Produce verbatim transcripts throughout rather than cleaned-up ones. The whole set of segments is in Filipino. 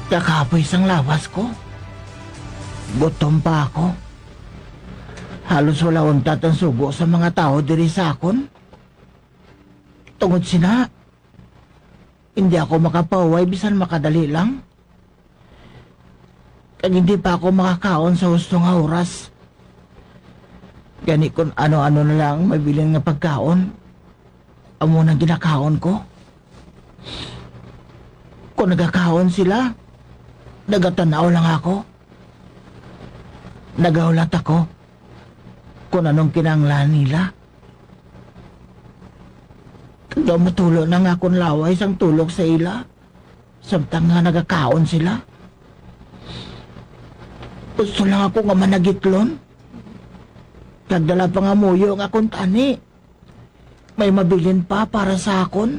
Kakapoy sang lawas ko. Gutom pa ako. Halos wala untat ang sugo sa mga tao diri sa akon. Tungod sina, hindi ako makapaway bisan makadali lang. Kag hindi pa ako makakaon sa husto nga oras. Gani kung ano-ano na lang mabilin nga pagkaon. Amo na ginakaon ko. Kung nagakaon sila, nagatanaw lang ako. Nagaulat ako kung anong kinanglan nila. Kaya matulo na nga akong laway sang tulog sa ila. Samtang nga nagakaon sila. Gusto lang ako nga managitlon. Kagdala pa nga muyo nga akong tani. May mabilin pa para sa akon.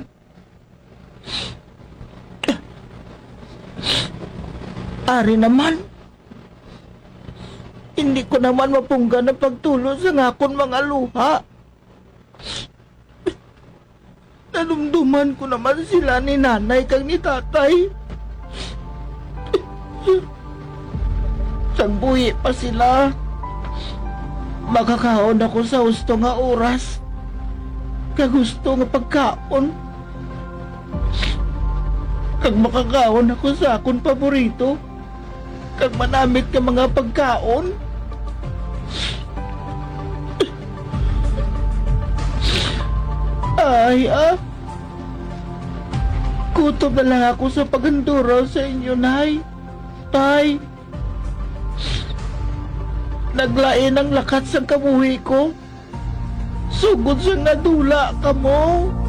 Ari naman. Hindi ko naman mapunggan na pagtulo sa ngakon mga luha. Nanumduman ko naman sila ni nanay kag ni tatay. Sagbuhi pa sila. Makakaon ako sa husto nga oras. Kag gusto nga pagkaon. Kag makakaon ako sa akon paborito. Kag manamit ka mga pagkaon. Ay, ah. Kutob na lang ako sa paganduraw sa inyo, Nay. Tay. Naglain ang lakat sa kamuhi ko. Sugod sa nadula ka mo.